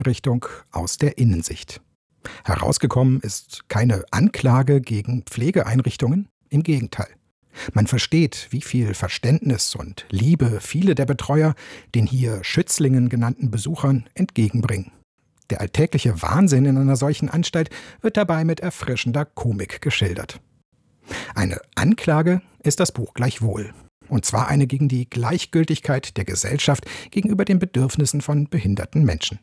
Richtung aus der Innensicht. Herausgekommen ist keine Anklage gegen Pflegeeinrichtungen, im Gegenteil. Man versteht, wie viel Verständnis und Liebe viele der Betreuer den hier Schützlingen genannten Besuchern entgegenbringen. Der alltägliche Wahnsinn in einer solchen Anstalt wird dabei mit erfrischender Komik geschildert. Eine Anklage ist das Buch gleichwohl. Und zwar eine gegen die Gleichgültigkeit der Gesellschaft gegenüber den Bedürfnissen von behinderten Menschen.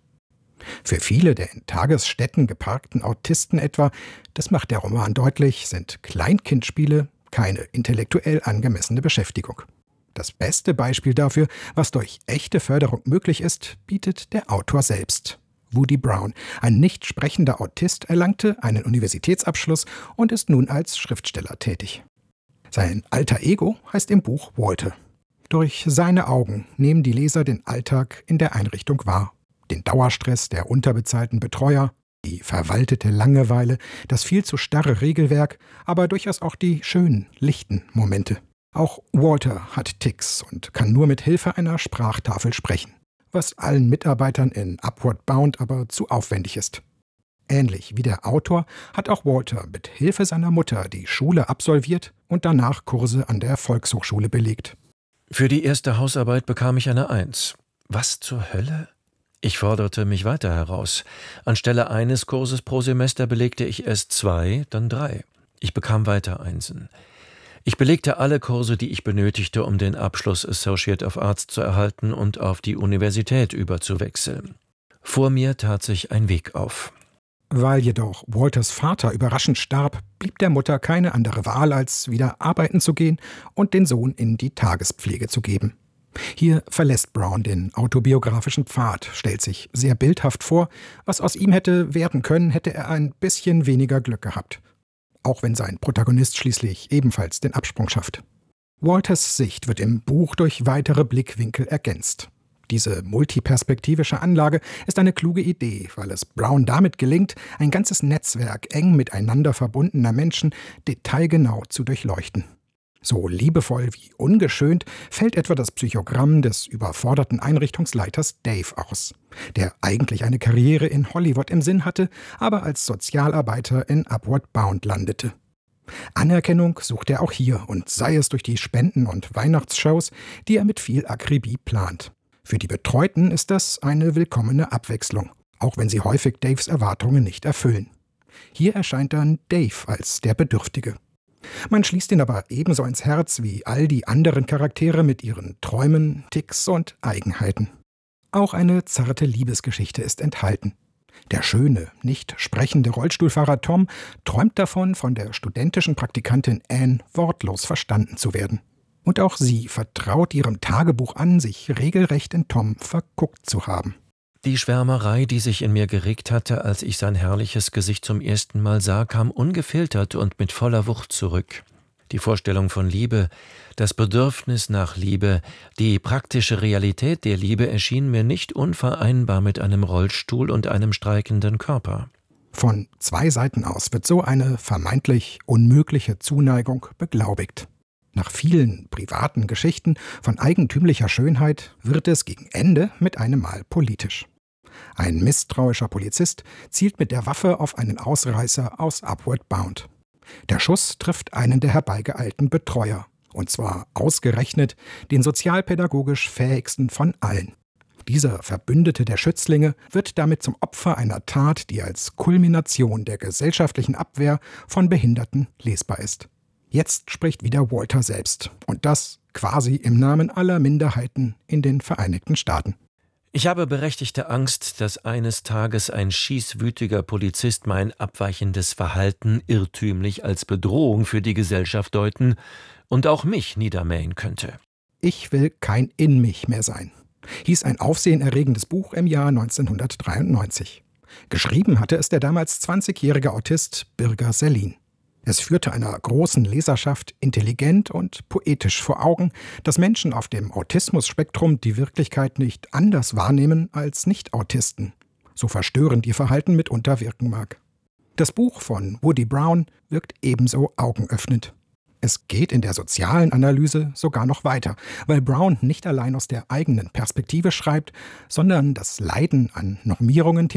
Für viele der in Tagesstätten geparkten Autisten etwa, das macht der Roman deutlich, sind Kleinkindspiele keine intellektuell angemessene Beschäftigung. Das beste Beispiel dafür, was durch echte Förderung möglich ist, bietet der Autor selbst. Woody Brown, ein nicht sprechender Autist, erlangte einen Universitätsabschluss und ist nun als Schriftsteller tätig. Sein alter Ego heißt im Buch Walter. Durch seine Augen nehmen die Leser den Alltag in der Einrichtung wahr. Den Dauerstress der unterbezahlten Betreuer, die verwaltete Langeweile, das viel zu starre Regelwerk, aber durchaus auch die schönen, lichten Momente. Auch Walter hat Tics und kann nur mit Hilfe einer Sprachtafel sprechen, was allen Mitarbeitern in Upward Bound aber zu aufwendig ist. Ähnlich wie der Autor hat auch Walter mit Hilfe seiner Mutter die Schule absolviert und danach Kurse an der Volkshochschule belegt. Für die erste Hausarbeit bekam ich eine 1. Was zur Hölle? Ich forderte mich weiter heraus. Anstelle eines Kurses pro Semester belegte ich erst 2, dann 3. Ich bekam weiter Einsen. Ich belegte alle Kurse, die ich benötigte, um den Abschluss Associate of Arts zu erhalten und auf die Universität überzuwechseln. Vor mir tat sich ein Weg auf. Weil jedoch Walters Vater überraschend starb, blieb der Mutter keine andere Wahl, als wieder arbeiten zu gehen und den Sohn in die Tagespflege zu geben. Hier verlässt Brown den autobiografischen Pfad, stellt sich sehr bildhaft vor, was aus ihm hätte werden können, hätte er ein bisschen weniger Glück gehabt. Auch wenn sein Protagonist schließlich ebenfalls den Absprung schafft. Walters Sicht wird im Buch durch weitere Blickwinkel ergänzt. Diese multiperspektivische Anlage ist eine kluge Idee, weil es Brown damit gelingt, ein ganzes Netzwerk eng miteinander verbundener Menschen detailgenau zu durchleuchten. So liebevoll wie ungeschönt fällt etwa das Psychogramm des überforderten Einrichtungsleiters Dave aus, der eigentlich eine Karriere in Hollywood im Sinn hatte, aber als Sozialarbeiter in Upward Bound landete. Anerkennung sucht er auch hier und sei es durch die Spenden- und Weihnachtsshows, die er mit viel Akribie plant. Für die Betreuten ist das eine willkommene Abwechslung, auch wenn sie häufig Daves Erwartungen nicht erfüllen. Hier erscheint dann Dave als der Bedürftige. Man schließt ihn aber ebenso ins Herz wie all die anderen Charaktere mit ihren Träumen, Ticks und Eigenheiten. Auch eine zarte Liebesgeschichte ist enthalten. Der schöne, nicht sprechende Rollstuhlfahrer Tom träumt davon, von der studentischen Praktikantin Anne wortlos verstanden zu werden. Und auch sie vertraut ihrem Tagebuch an, sich regelrecht in Tom verguckt zu haben. Die Schwärmerei, die sich in mir geregt hatte, als ich sein herrliches Gesicht zum ersten Mal sah, kam ungefiltert und mit voller Wucht zurück. Die Vorstellung von Liebe, das Bedürfnis nach Liebe, die praktische Realität der Liebe erschien mir nicht unvereinbar mit einem Rollstuhl und einem streikenden Körper. Von 2 Seiten aus wird so eine vermeintlich unmögliche Zuneigung beglaubigt. Nach vielen privaten Geschichten von eigentümlicher Schönheit wird es gegen Ende mit einem Mal politisch. Ein misstrauischer Polizist zielt mit der Waffe auf einen Ausreißer aus Upward Bound. Der Schuss trifft einen der herbeigeeilten Betreuer, und zwar ausgerechnet den sozialpädagogisch fähigsten von allen. Dieser Verbündete der Schützlinge wird damit zum Opfer einer Tat, die als Kulmination der gesellschaftlichen Abwehr von Behinderten lesbar ist. Jetzt spricht wieder Walter selbst, und das quasi im Namen aller Minderheiten in den Vereinigten Staaten. Ich habe berechtigte Angst, dass eines Tages ein schießwütiger Polizist mein abweichendes Verhalten irrtümlich als Bedrohung für die Gesellschaft deuten und auch mich niedermähen könnte. Ich will kein In mich mehr sein, hieß ein aufsehenerregendes Buch im Jahr 1993. Geschrieben hatte es der damals 20-jährige Autist Birger Sellin. Es führte einer großen Leserschaft intelligent und poetisch vor Augen, dass Menschen auf dem Autismus-Spektrum die Wirklichkeit nicht anders wahrnehmen als Nicht-Autisten, so verstörend ihr Verhalten mitunter wirken mag. Das Buch von Woody Brown wirkt ebenso augenöffnend. Es geht in der sozialen Analyse sogar noch weiter, weil Brown nicht allein aus der eigenen Perspektive schreibt, sondern das Leiden an Normierungen